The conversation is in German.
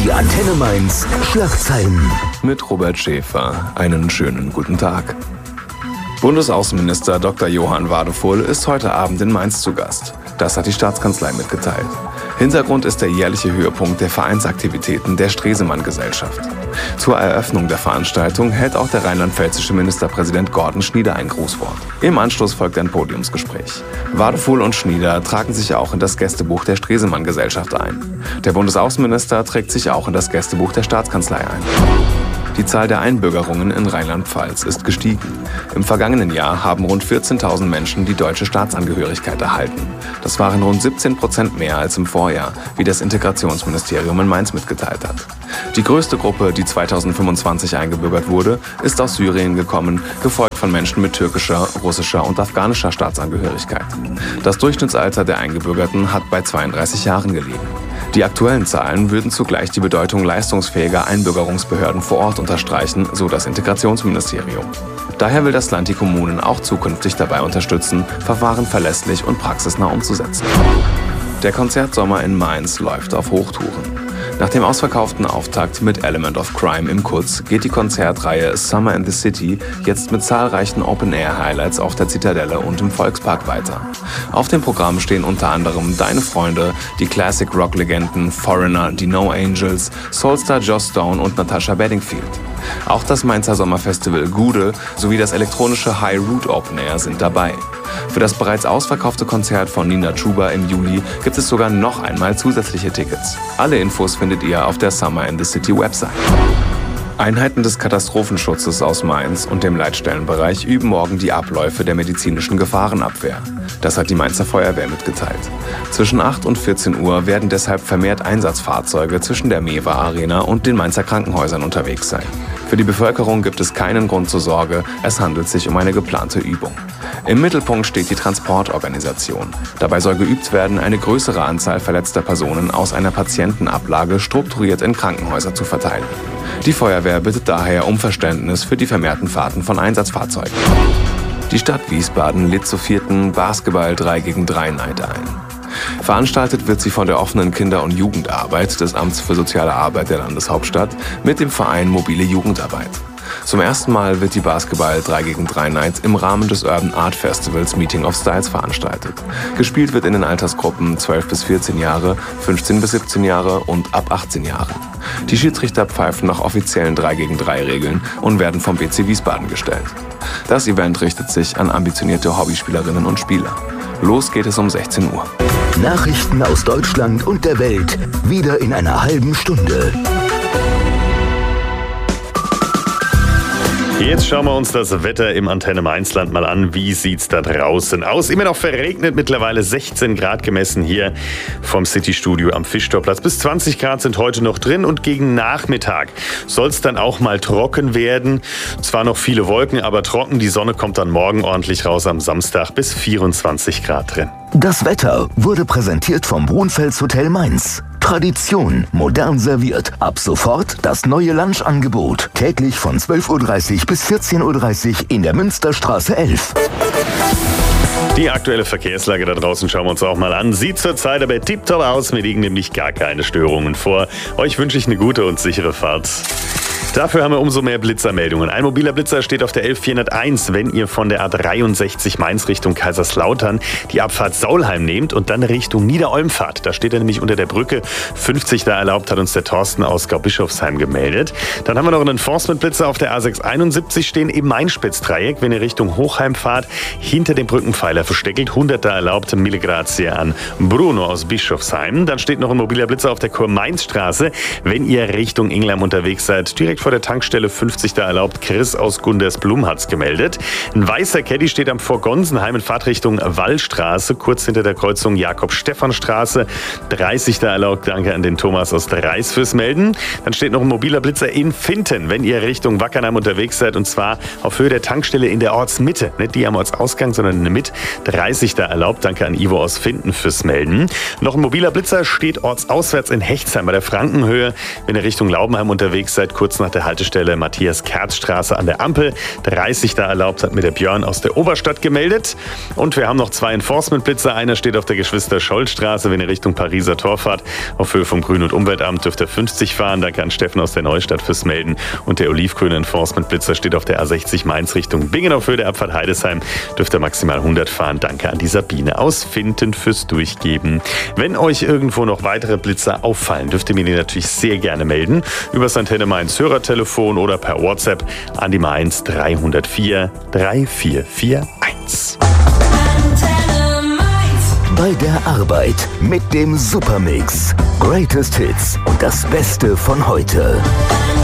Die Antenne Mainz Schlagzeilen. Mit Robert Schäfer. Einen schönen guten Tag. Bundesaußenminister Dr. Johann Wadefuhl ist heute Abend in Mainz zu Gast. Das hat die Staatskanzlei mitgeteilt. Hintergrund ist der jährliche Höhepunkt der Vereinsaktivitäten der Stresemann-Gesellschaft. Zur Eröffnung der Veranstaltung hält auch der rheinland-pfälzische Ministerpräsident Gordon Schnieder ein Grußwort. Im Anschluss folgt ein Podiumsgespräch. Wadefuhl und Schnieder tragen sich auch in das Gästebuch der Stresemann-Gesellschaft ein. Der Bundesaußenminister trägt sich auch in das Gästebuch der Staatskanzlei ein. Die Zahl der Einbürgerungen in Rheinland-Pfalz ist gestiegen. Im vergangenen Jahr haben rund 14.000 Menschen die deutsche Staatsangehörigkeit erhalten. Das waren rund 17% mehr als im Vorjahr, wie das Integrationsministerium in Mainz mitgeteilt hat. Die größte Gruppe, die 2025 eingebürgert wurde, ist aus Syrien gekommen, gefolgt von Menschen mit türkischer, russischer und afghanischer Staatsangehörigkeit. Das Durchschnittsalter der Eingebürgerten hat bei 32 Jahren gelegen. Die aktuellen Zahlen würden zugleich die Bedeutung leistungsfähiger Einbürgerungsbehörden vor Ort unterstreichen, so das Integrationsministerium. Daher will das Land die Kommunen auch zukünftig dabei unterstützen, Verfahren verlässlich und praxisnah umzusetzen. Der Konzertsommer in Mainz läuft auf Hochtouren. Nach dem ausverkauften Auftakt mit Element of Crime im Kutz geht die Konzertreihe Summer in the City jetzt mit zahlreichen Open-Air-Highlights auf der Zitadelle und im Volkspark weiter. Auf dem Programm stehen unter anderem Deine Freunde, die Classic-Rock-Legenden Foreigner, die No Angels, Soulstar Joss Stone und Natasha Bedingfield. Auch das Mainzer Sommerfestival Gude sowie das elektronische High Root Open Air sind dabei. Für das bereits ausverkaufte Konzert von Nina Chuba im Juli gibt es sogar noch einmal zusätzliche Tickets. Alle Infos findet ihr auf der Summer in the City Website. Einheiten des Katastrophenschutzes aus Mainz und dem Leitstellenbereich üben morgen die Abläufe der medizinischen Gefahrenabwehr. Das hat die Mainzer Feuerwehr mitgeteilt. Zwischen 8 und 14 Uhr werden deshalb vermehrt Einsatzfahrzeuge zwischen der Mewa Arena und den Mainzer Krankenhäusern unterwegs sein. Für die Bevölkerung gibt es keinen Grund zur Sorge, es handelt sich um eine geplante Übung. Im Mittelpunkt steht die Transportorganisation. Dabei soll geübt werden, eine größere Anzahl verletzter Personen aus einer Patientenablage strukturiert in Krankenhäuser zu verteilen. Die Feuerwehr bittet daher um Verständnis für die vermehrten Fahrten von Einsatzfahrzeugen. Die Stadt Wiesbaden lädt zur 4. Basketball 3 gegen 3 Night ein. Veranstaltet wird sie von der offenen Kinder- und Jugendarbeit des Amts für Soziale Arbeit der Landeshauptstadt mit dem Verein Mobile Jugendarbeit. Zum ersten Mal wird die Basketball 3 gegen 3 Night im Rahmen des Urban Art Festivals Meeting of Styles veranstaltet. Gespielt wird in den Altersgruppen 12 bis 14 Jahre, 15 bis 17 Jahre und ab 18 Jahren. Die Schiedsrichter pfeifen nach offiziellen 3 gegen 3 Regeln und werden vom BC Wiesbaden gestellt. Das Event richtet sich an ambitionierte Hobbyspielerinnen und Spieler. Los geht es um 16 Uhr. Nachrichten aus Deutschland und der Welt wieder in einer halben Stunde. Jetzt schauen wir uns das Wetter im Antenne Mainzland mal an. Wie sieht's da draußen aus? Immer noch verregnet, mittlerweile 16 Grad gemessen hier vom City-Studio am Fischtorplatz. Bis 20 Grad sind heute noch drin und gegen Nachmittag soll es dann auch mal trocken werden. Zwar noch viele Wolken, aber trocken. Die Sonne kommt dann morgen ordentlich raus am Samstag, bis 24 Grad drin. Das Wetter wurde präsentiert vom Brunfels Hotel Mainz. Tradition, modern serviert. Ab sofort das neue Lunchangebot. Täglich von 12.30 Uhr bis 14.30 Uhr in der Münsterstraße 11. Die aktuelle Verkehrslage da draußen schauen wir uns auch mal an. Sieht zurzeit aber tipptopp aus. Mir liegen nämlich gar keine Störungen vor. Euch wünsche ich eine gute und sichere Fahrt. Dafür haben wir umso mehr Blitzermeldungen. Ein mobiler Blitzer steht auf der 11401, wenn ihr von der A63 Mainz Richtung Kaiserslautern die Abfahrt Saulheim nehmt und dann Richtung Niederolm fahrt. Da steht er nämlich unter der Brücke 50 da erlaubt, hat uns der Thorsten aus Gau-Bischofsheim gemeldet. Dann haben wir noch einen Enforcement-Blitzer auf der A671 stehen im Main-Spitz-Dreieck, wenn ihr Richtung Hochheim fahrt, hinter dem Brückenpfeiler versteckelt, 100 da erlaubt, Mille Grazie an Bruno aus Bischofsheim. Dann steht noch ein mobiler Blitzer auf der Kur-Mainz-Straße, wenn ihr Richtung Inglam unterwegs seid, direkt vor der Tankstelle 50 da erlaubt. Chris aus Gundersblum hat's gemeldet. Ein weißer Caddy steht am Vorgonsenheim in Fahrtrichtung Wallstraße, kurz hinter der Kreuzung Jakob-Stephan-Straße. 30 da erlaubt. Danke an den Thomas aus Dreis fürs Melden. Dann steht noch ein mobiler Blitzer in Finten, wenn ihr Richtung Wackernheim unterwegs seid, und zwar auf Höhe der Tankstelle in der Ortsmitte. Nicht die am Ortsausgang, sondern in der Mitte. 30 da erlaubt. Danke an Ivo aus Finten fürs Melden. Noch ein mobiler Blitzer steht ortsauswärts in Hechtsheim bei der Frankenhöhe. Wenn ihr Richtung Laubenheim unterwegs seid, kurz nach der Haltestelle Matthias-Kerz-Straße an der Ampel. 30 da erlaubt, hat mir der Björn aus der Oberstadt gemeldet. Und wir haben noch 2 Enforcement-Blitzer. Einer steht auf der Geschwister-Scholl-Straße, wenn ihr Richtung Pariser Tor fahrt. Auf Höhe vom Grün- und Umweltamt dürft ihr 50 fahren. Danke an Steffen aus der Neustadt fürs Melden. Und der olivgrüne Enforcement-Blitzer steht auf der A60 Mainz Richtung Bingen. Auf Höhe der Abfahrt Heidesheim dürft ihr maximal 100 fahren. Danke an die Sabine aus Finten fürs Durchgeben. Wenn euch irgendwo noch weitere Blitzer auffallen, dürft ihr mir die natürlich sehr gerne melden. Über das Antenne Mainz Hörertelefon oder per WhatsApp an die Mainz 304 3441. Bei der Arbeit mit dem Supermix. Greatest Hits und das Beste von heute.